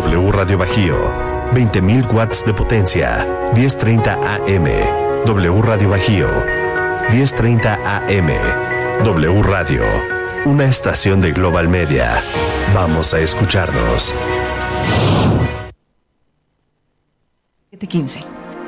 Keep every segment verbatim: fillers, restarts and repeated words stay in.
W Radio Bajío, veinte mil watts de potencia, diez treinta A M. W Radio Bajío, diez treinta A M. W Radio, una estación de Global Media. Vamos a escucharnos. siete quince.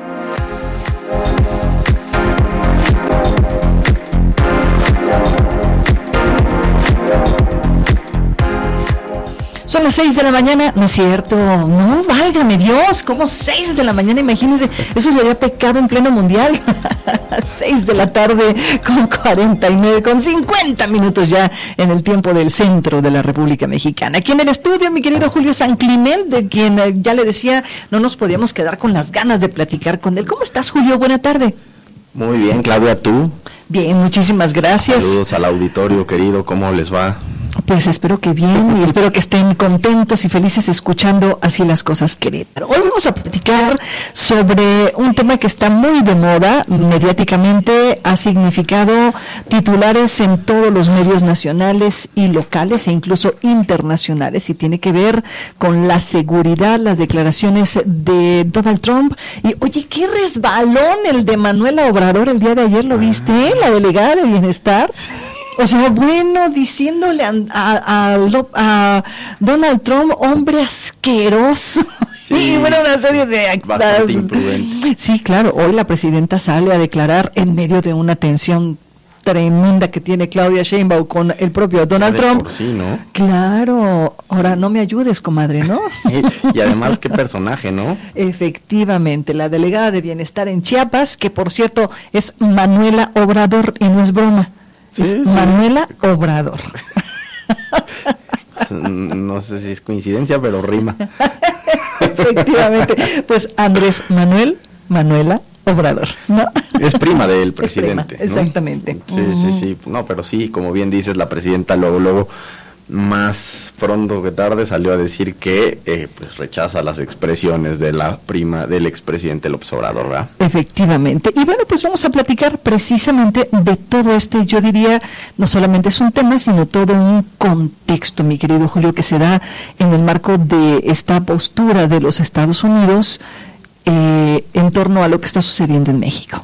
Son las seis de la mañana, no es cierto, no, válgame Dios, ¿cómo seis de la mañana? Imagínense, eso sería pecado en pleno mundial. Seis de la tarde con cuarenta y nueve, con cincuenta minutos ya en el tiempo del centro de la República Mexicana. Aquí en el estudio, mi querido Julio San Clemente, de quien eh, ya le decía, no nos podíamos quedar con las ganas de platicar con él. ¿Cómo estás, Julio? Buena tarde. Muy bien, Claudia, ¿tú? Bien, muchísimas gracias. Saludos al auditorio, querido, ¿cómo les va? Pues espero que bien y espero que estén contentos y felices escuchando Así las Cosas, Querétaro. Hoy vamos a platicar sobre un tema que está muy de moda mediáticamente, ha significado titulares en todos los medios nacionales y locales e incluso internacionales, y tiene que ver con la seguridad, las declaraciones de Donald Trump. Y oye, qué resbalón el de Manuela Obrador el día de ayer, ¿lo viste? La delegada de Bienestar. O sea, bueno, diciéndole a, a, a, a Donald Trump, hombre asqueroso. Sí, y bueno, una serie de... Bastante imprudente. Sí, claro, hoy la presidenta sale a declarar en medio de una tensión tremenda que tiene Claudia Sheinbaum con el propio Donald de Trump. Por sí, ¿no? Claro, ahora no me ayudes, comadre, ¿no? Y, y además, qué personaje, ¿no? Efectivamente, la delegada de Bienestar en Chiapas, que por cierto es Manuela Obrador, y no es broma. Sí, es sí. Manuela Obrador. No sé si es coincidencia, pero rima. Efectivamente, pues Andrés Manuel Manuela Obrador, ¿no? Es prima del presidente, prima, ¿no? Exactamente. Sí, uh-huh. sí, sí. No, pero sí, como bien dices, la presidenta luego, luego, más pronto que tarde salió a decir que eh, pues rechaza las expresiones de la prima del expresidente López Obrador, ¿verdad? Efectivamente. Y bueno, pues vamos a platicar precisamente de todo este, yo diría, no solamente es un tema, sino todo un contexto, mi querido Julio, que se da en el marco de esta postura de los Estados Unidos eh, en torno a lo que está sucediendo en México.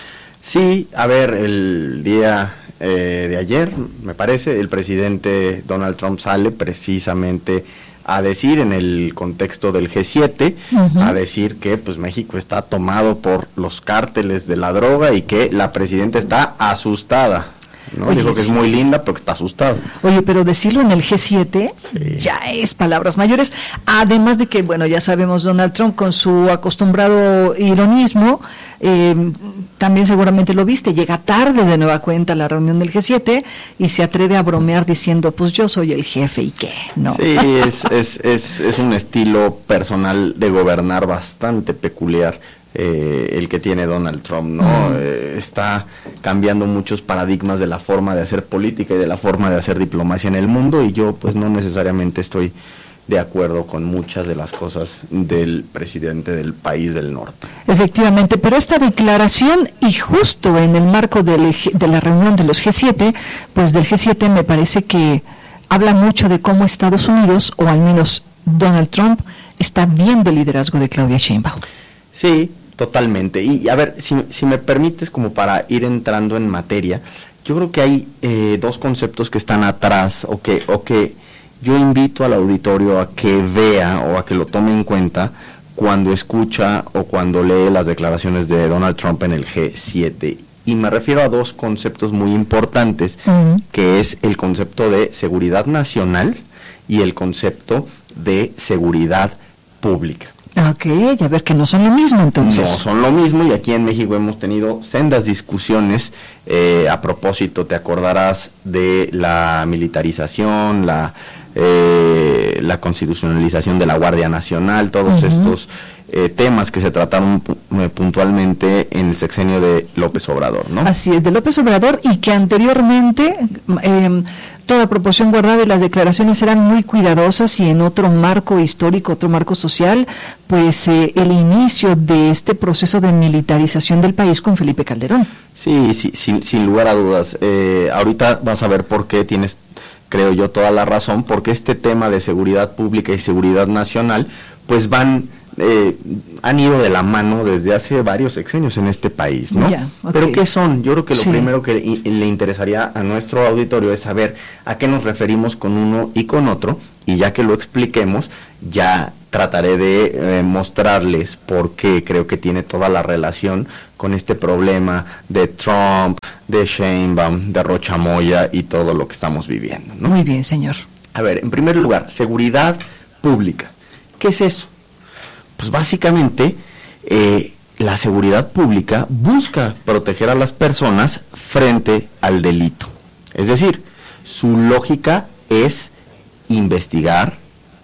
Sí, a ver, el día eh, de ayer, me parece, el presidente Donald Trump sale precisamente a decir, en el contexto del G siete, uh-huh. a decir que pues México está tomado por los cárteles de la droga y que la presidenta está asustada, ¿no? Oye, dijo que sí. Es muy linda, pero que está asustada. Oye, pero decirlo en el G siete sí. ya es palabras mayores, además de que, bueno, ya sabemos, Donald Trump con su acostumbrado ironismo, eh, también seguramente lo viste, llega tarde de nueva cuenta a la reunión del G siete y se atreve a bromear diciendo, pues yo soy el jefe y qué, ¿no? Sí, es, es, es, es un estilo personal de gobernar bastante peculiar. Eh, el que tiene Donald Trump, ¿no? Uh-huh. Eh, está cambiando muchos paradigmas de la forma de hacer política y de la forma de hacer diplomacia en el mundo, y yo pues no necesariamente estoy de acuerdo con muchas de las cosas del presidente del país del norte. Efectivamente, pero esta declaración, y justo en el marco del, de la reunión de los G siete, pues del G siete me parece que habla mucho de cómo Estados Unidos, o al menos Donald Trump, está viendo el liderazgo de Claudia Sheinbaum. Sí, totalmente. Y a ver, si, si me permites, como para ir entrando en materia, yo creo que hay eh, dos conceptos que están atrás, o que, o que yo invito al auditorio a que vea o a que lo tome en cuenta cuando escucha o cuando lee las declaraciones de Donald Trump en el G siete. Y me refiero a dos conceptos muy importantes, uh-huh. que es el concepto de seguridad nacional y el concepto de seguridad pública. Ok, a ver, que no son lo mismo entonces. No son lo mismo, y aquí en México hemos tenido sendas discusiones eh, a propósito, te acordarás de la militarización, la eh, la constitucionalización de la Guardia Nacional, todos uh-huh. estos eh, temas que se trataron pu- puntualmente en el sexenio de López Obrador, ¿no? Así es, de López Obrador, y que anteriormente eh, toda proporción guardada y las declaraciones eran muy cuidadosas, y en otro marco histórico, otro marco social, pues eh, el inicio de este proceso de militarización del país con Felipe Calderón. Sí, sí sin, sin lugar a dudas. Eh, ahorita vas a ver por qué tienes creo yo, toda la razón, porque este tema de seguridad pública y seguridad nacional, pues van, eh, han ido de la mano desde hace varios sexenios en este país, ¿no? Ya, okay. Pero ¿qué son? Yo creo que lo sí. primero que i- le interesaría a nuestro auditorio es saber a qué nos referimos con uno y con otro, y ya que lo expliquemos, ya trataré de eh, mostrarles por qué creo que tiene toda la relación con este problema de Trump, de Sheinbaum, de Rocha Moya y todo lo que estamos viviendo, ¿no? Muy bien, señor. A ver, en primer lugar, seguridad pública. ¿Qué es eso? Pues básicamente, eh, la seguridad pública busca proteger a las personas frente al delito. Es decir, su lógica es investigar,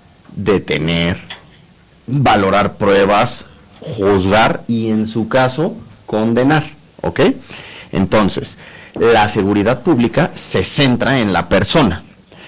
detener, valorar pruebas, juzgar y en su caso condenar, ¿ok? Entonces, la seguridad pública se centra en la persona.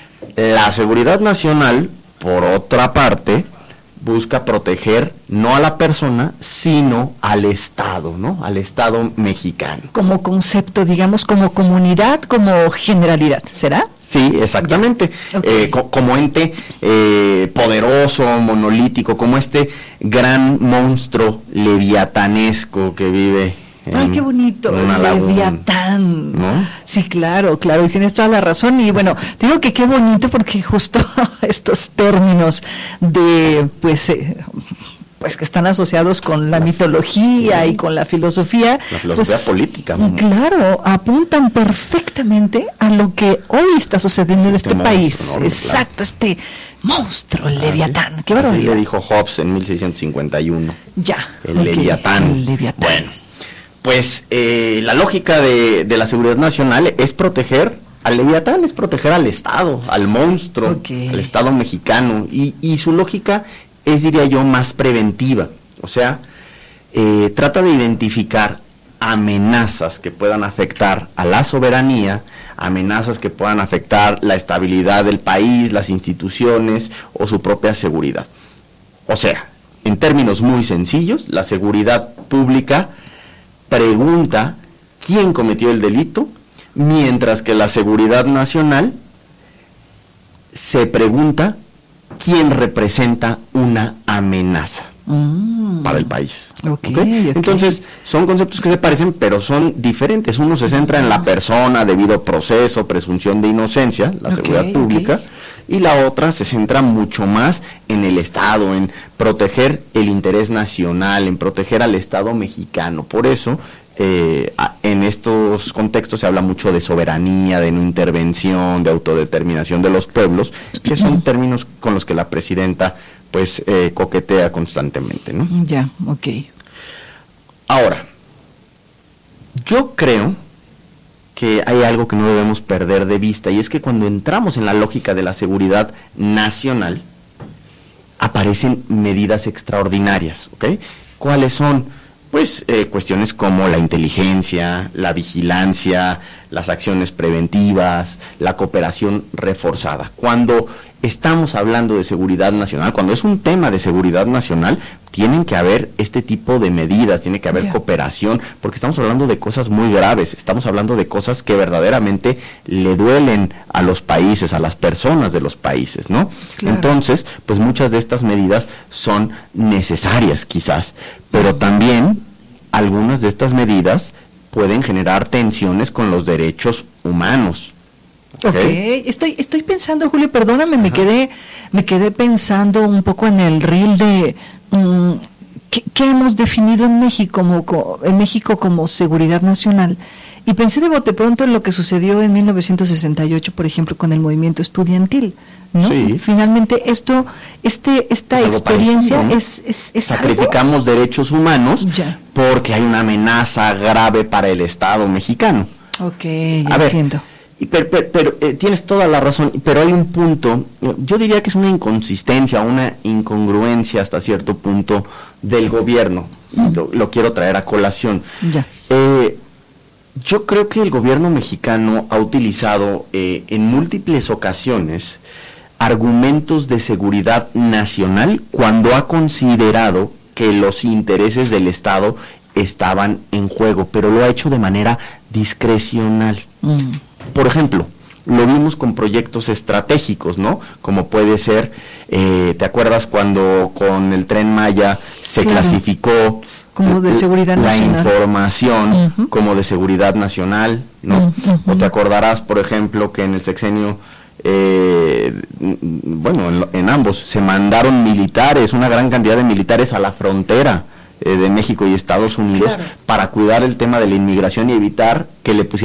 La seguridad nacional, por otra parte, busca proteger no a la persona, sino al Estado, ¿no? Al Estado mexicano. Como concepto, digamos, como comunidad, como generalidad, ¿será? Sí, exactamente. Okay. Eh, co- como ente eh, poderoso, monolítico, como este gran monstruo leviatanesco que vive en, Ay, qué bonito, en una laguna, Leviatán. ¿no? Sí, claro, claro, y tienes toda la razón. Y bueno, digo que qué bonito porque justo estos términos de, pues, eh, pues que están asociados con la mitología y con la filosofía. La filosofía pues, política, ¿no? Claro, apuntan perfectamente a lo que hoy está sucediendo en Este este monstruo país. enorme, Exacto, claro. este monstruo, el Ah, Leviatán. sí. Qué Así barbaridad. le dijo Hobbes en mil seiscientos cincuenta y uno. Ya. El ok, Leviatán. El Leviatán. Bueno, pues eh, la lógica de, de la seguridad nacional es proteger al Leviatán, es proteger al Estado, al monstruo, Ok. al Estado mexicano. Y, y su lógica es, diría yo, más preventiva. O sea, eh, trata de identificar amenazas que puedan afectar a la soberanía, amenazas que puedan afectar la estabilidad del país, las instituciones o su propia seguridad. O sea, en términos muy sencillos, la seguridad pública pregunta quién cometió el delito, mientras que la seguridad nacional se pregunta quién representa una amenaza Mm. para el país. Ok, ¿Ok? ok. Entonces, son conceptos que se parecen, pero son diferentes. Uno se centra en la persona, debido proceso, presunción de inocencia, la Ok, seguridad ok. pública, y la otra se centra mucho más en el Estado, en proteger el interés nacional, en proteger al Estado mexicano. Por eso, eh, a- en estos contextos se habla mucho de soberanía, de no intervención, de autodeterminación de los pueblos, que son términos con los que la presidenta pues eh, coquetea constantemente, ¿no? Ya, ok. Ahora, yo creo que hay algo que no debemos perder de vista, y es que cuando entramos en la lógica de la seguridad nacional, aparecen medidas extraordinarias, ¿ok? ¿Cuáles son? Pues eh, cuestiones como la inteligencia, la vigilancia, las acciones preventivas, la cooperación reforzada. Cuando estamos hablando de seguridad nacional, cuando es un tema de seguridad nacional, tienen que haber este tipo de medidas, tiene que haber Ya. cooperación, porque estamos hablando de cosas muy graves, estamos hablando de cosas que verdaderamente le duelen a los países, a las personas de los países, ¿no? Claro. Entonces, pues muchas de estas medidas son necesarias quizás, pero también algunas de estas medidas pueden generar tensiones con los derechos humanos. Ok, estoy, estoy pensando, Julio, perdóname, me quedé, me quedé pensando un poco en el reel de mm, ¿qué, qué hemos definido en México como, co- en México como seguridad nacional. Y pensé de bote pronto en lo que sucedió en mil novecientos sesenta y ocho, por ejemplo, con el movimiento estudiantil, ¿no? Sí. Finalmente esto, este, esta Es algo experiencia parecido, ¿no? es, es, es algo. Sacrificamos derechos humanos Ya. porque hay una amenaza grave para el Estado mexicano. Ok, ya A ver, entiendo. Y pero, pero, pero, eh, tienes toda la razón, pero hay un punto, eh, yo diría que es una inconsistencia, una incongruencia hasta cierto punto del gobierno. Lo, lo quiero traer a colación. Ya. Eh, yo creo que el gobierno mexicano ha utilizado eh, en múltiples ocasiones argumentos de seguridad nacional cuando ha considerado que los intereses del Estado estaban en juego, pero lo ha hecho de manera discrecional. Mm. Por ejemplo, lo vimos con proyectos estratégicos, ¿no? Como puede ser, eh, ¿te acuerdas cuando con el Tren Maya se claro. clasificó como de seguridad la nacional. información Uh-huh. como de seguridad nacional, ¿no? Uh-huh. O te acordarás, por ejemplo, que en el sexenio, eh, bueno, en, en ambos, se mandaron militares, una gran cantidad de militares a la frontera eh, de México y Estados Unidos, claro. para cuidar el tema de la inmigración y evitar que le pusieran